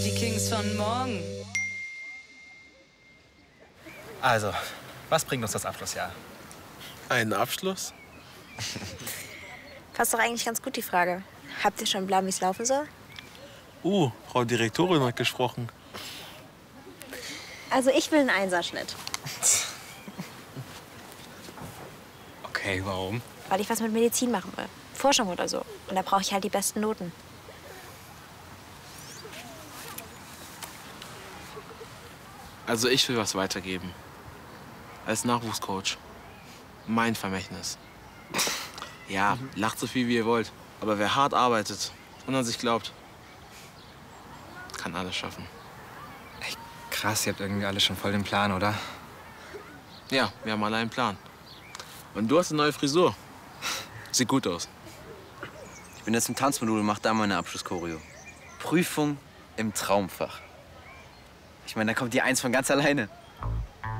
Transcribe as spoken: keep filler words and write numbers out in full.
Die Kings von morgen. Also, was bringt uns das Abschlussjahr? Einen Abschluss? Passt doch eigentlich ganz gut die Frage. Habt ihr schon einen Plan, wie es laufen soll? Uh, Frau Direktorin hat gesprochen. Also ich will einen Einserschnitt. Okay, warum? Weil ich was mit Medizin machen will. Forschung oder so. Und da brauche ich halt die besten Noten. Also ich will was weitergeben. Als Nachwuchscoach. Mein Vermächtnis. Ja, lacht so viel, wie ihr wollt. Aber wer hart arbeitet und an sich glaubt, kann alles schaffen. Echt krass, ihr habt irgendwie alle schon voll den Plan, oder? Ja, wir haben alle einen Plan. Und du hast eine neue Frisur. Sieht gut aus. Ich bin jetzt im Tanzmodul und mach da meine Abschlusschoreo. Prüfung im Traumfach. Ich meine, da kommt die Eins von ganz alleine.